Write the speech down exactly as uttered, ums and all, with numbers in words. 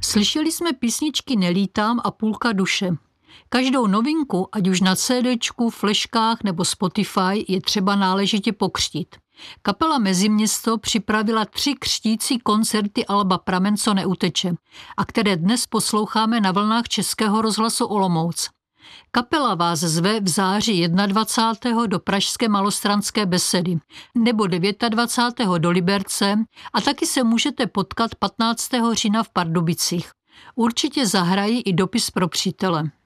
Slyšeli jsme písničky Nelítám a Půlka duše. Každou novinku, ať už na CDčku, fleškách nebo Spotify, je třeba náležitě pokřtít. Kapela Meziměsto připravila tři křtící koncerty alba Pramen, co neuteče, a které dnes posloucháme na vlnách Českého rozhlasu Olomouc. Kapela vás zve v září dvacátého prvního do pražské Malostranské besedy nebo dvacátého devátého do Liberce a taky se můžete potkat patnáctého října v Pardubicích. Určitě zahrají i Dopis pro přítele.